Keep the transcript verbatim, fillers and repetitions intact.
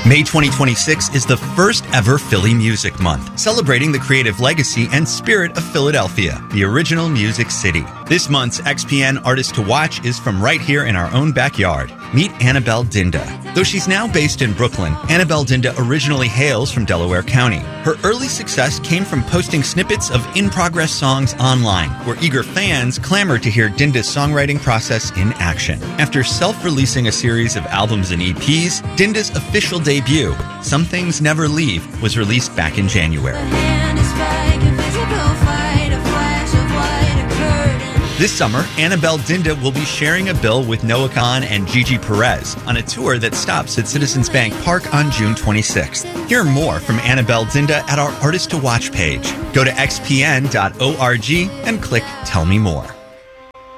May twenty twenty-six is the first ever Philly Music Month, celebrating the creative legacy and spirit of Philadelphia, the original music city. This month's X P N Artist to Watch is from right here in our own backyard. Meet Annabelle Dinda. Though she's now based in Brooklyn, Annabelle Dinda originally hails from Delaware County. Her early success came from posting snippets of in-progress songs online, where eager fans clamored to hear Dinda's songwriting process in action. After self-releasing a series of albums and E Ps, Dinda's official debut, Some Things Never Leave, was released back in January. This summer, Annabelle Dinda will be sharing a bill with Noah Kahan and Gigi Perez on a tour that stops at Citizens Bank Park on June twenty-sixth. Hear more from Annabelle Dinda at our Artist to Watch page. Go to x p n dot org and click Tell Me More.